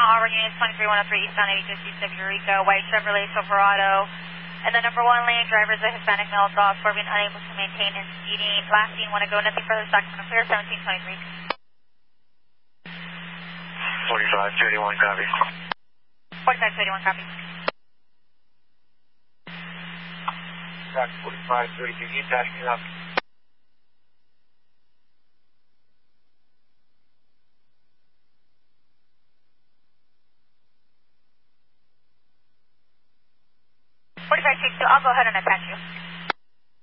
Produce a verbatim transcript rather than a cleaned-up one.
all our units, twenty-three one oh three eastbound eighty-fifth east of Eureka, white Chevrolet Silverado. And the number one lane driver is a Hispanic male dog, swerving, unable to maintain and speeding. Last scene, want to go, nothing further, Sacramento clear, seventeen twenty-three. forty-five thirty-one, copy. forty-five thirty-one, copy. forty-five thirty-two, you dash me up. forty-five sixty-two, I'll go ahead and attach you.